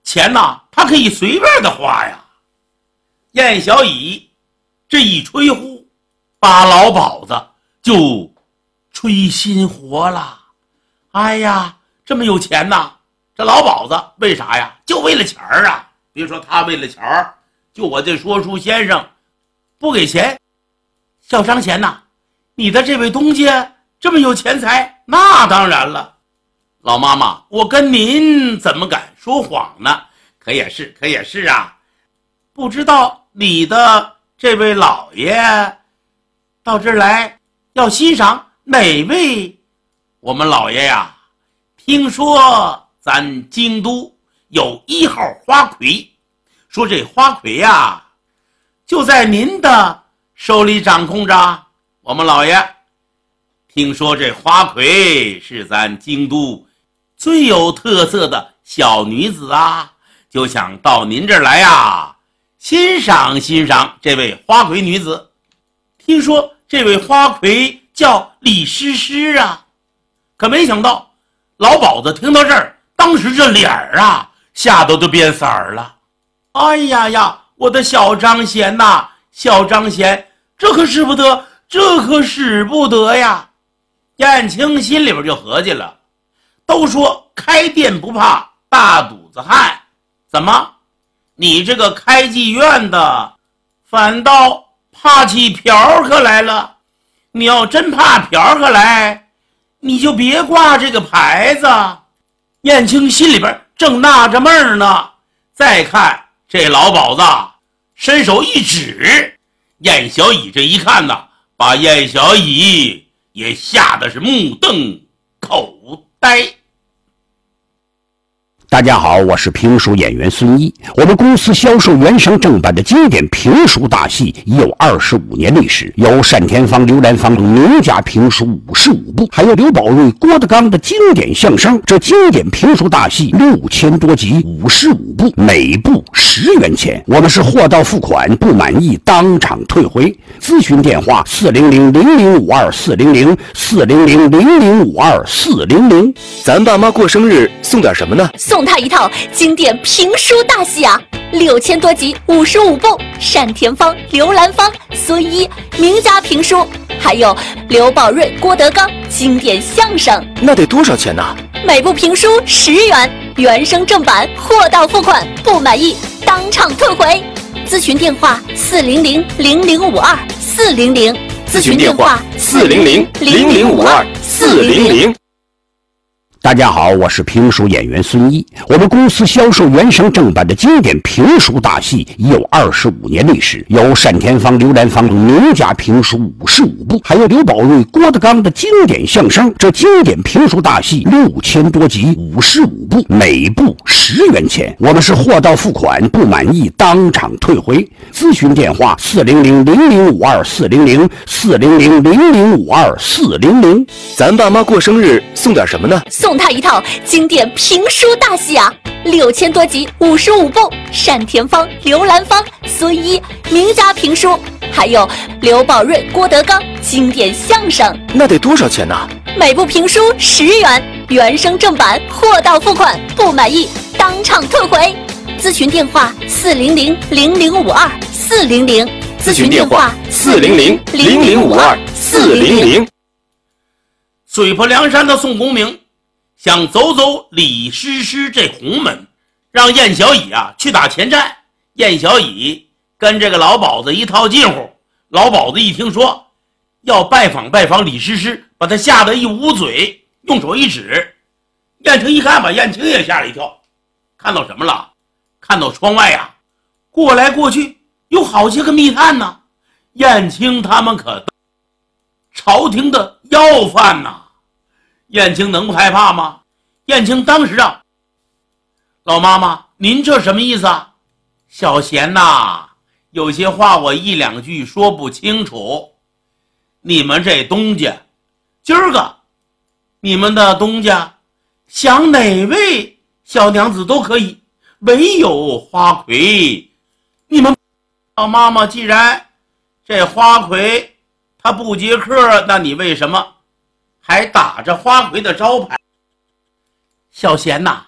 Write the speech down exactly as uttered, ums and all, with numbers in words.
钱呐，他可以随便的花呀。燕小乙这一吹呼，把老鸨子就吹心活了。哎呀，这么有钱呐，这老鸨子为啥呀？就为了钱儿啊！别说他为了钱儿，就我这说书先生不给钱。小张贤呐，你的这位东家这么有钱财，那当然了。老妈妈，我跟您怎么敢说谎呢？可也是，可也是啊。不知道你的这位老爷到这儿来要欣赏哪位？我们老爷呀，听说咱京都有一号花魁，说这花魁呀就在您的手里掌控着。我们老爷听说这花魁是咱京都最有特色的小女子啊，就想到您这儿来呀，欣赏欣赏这位花魁女子。听说这位花魁叫李诗诗啊，可没想到老鸨子听到这儿，当时这脸儿啊吓得都变色儿了。哎呀呀，我的小张贤呐，小张贤，这可使不得，这可使不得呀。燕青心里边就合计了，都说开店不怕大肚子汉，怎么你这个开妓院的反倒怕起嫖客来了？你要真怕嫖客来，你就别挂这个牌子。燕青心里边正纳着闷呢，再看这老鸨子伸手一指，燕小乙这一看呐，把燕小乙也吓得是目瞪口呆。 大家好，我是评书演员孙一。我们公司销售原声正版的经典评书大戏已有二十五年历史，有单田芳、刘兰芳等名家评书五十五部，还有刘宝瑞、郭德纲的经典相声。这经典评书大戏六千多集，五十五部，每部十元钱。我们是货到付款，不满意当场退回。咨询电话：四零零零零五二四零零四零零零零五二四零零。 咱爸妈过生日送点什么呢？ 送他一套经典评书大戏啊，六千多集，五十五部，单田芳、刘兰芳、孙一名家评书，还有刘宝瑞、郭德纲经典相声。 那得多少钱呢？ 每部评书十元，原声正版，货到付款，不满意当场退回。咨询电话：四零零零零五二四零零。 咨询电话：四零零零零五二四零零。 大家好，我是评书演员孙一。我们公司销售原声正版的经典评书大戏已有二十五年历史，有单田芳、刘兰芳等名家评书五十五部，还有刘宝瑞、郭德纲的经典相声。这经典评书大戏六千多集，五十五部，每部十元钱。我们是货到付款，不满意当场退回。咨询电话：四零零零零五二四零零四零零零零五二四零零。 咱爸妈过生日送点什么呢？ 送他一套经典评书大戏啊，六千多集，五十五部，单田芳、刘兰芳、孙一名家评书，还有刘宝瑞、郭德纲经典相声。 那得多少钱呢？ 每部评书十元，原声正版，货到付款，不满意当场退回。咨询电话：四零零零零五二四零零。 咨询电话：四零零零零五二四零零。 水泊梁山的宋公明想走走李师师这红门，让燕小乙啊去打前站。燕小乙跟这个老鸨子一套近乎，老鸨子一听说要拜访拜访李师师，把他吓得一捂嘴，用手一指。燕青一看把燕青也吓了一跳，看到什么了？看到窗外呀，过来过去有好些个密探呢。燕青他们可朝廷的要犯呐，燕青能不害怕吗？燕青当时啊，老妈妈，您这什么意思啊？小贤呐，有些话我一两句说不清楚。你们这东家，今儿个你们的东家想哪位小娘子都可以，唯有花魁。你们老妈妈，既然这花魁他不接客，那你为什么还打着花魁的招牌？小贤呐，